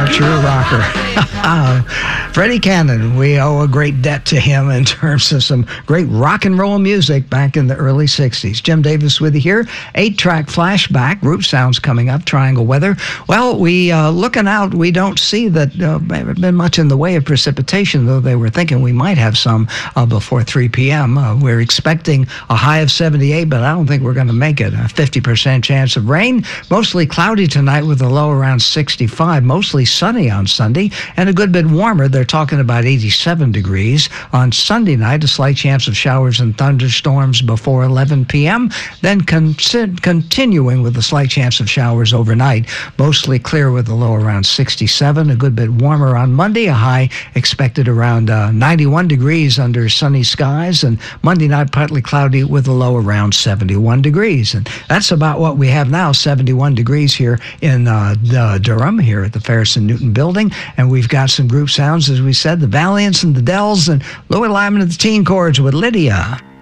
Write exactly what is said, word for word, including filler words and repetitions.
true rocker. Freddie Cannon, we owe a great debt to him in terms of some great rock and roll music back in the early sixties. Jim Davis with you here. Eight-track flashback. Group sounds coming up. Triangle weather. Well, we uh, looking out, we don't see that uh, been much in the way of precipitation, though they were thinking we might have some uh, before three p.m. Uh, we're expecting a high of seventy-eight, but I don't think we're going to make it. A fifty percent chance of rain. Mostly cloudy tonight with a low around sixty-five. Mostly sunny on Sunday and a good bit warmer. They're talking about eighty-seven degrees. On Sunday night, a slight chance of showers and thunderstorms before eleven p.m. Then con- continuing with a slight chance of showers overnight. Mostly clear with a low around sixty-seven. A good bit warmer on Monday. A high expected around uh, ninety-one degrees under sunny skies. And Monday night, partly cloudy with a low around seventy-one degrees. And that's about what we have now, seventy-one degrees here in uh, Durham, here at the Ferris and Newton building. And we've got some group sounds, as we said, the Valiants and the Dells, and Louis Lyman and the Teen Chords with Lydia.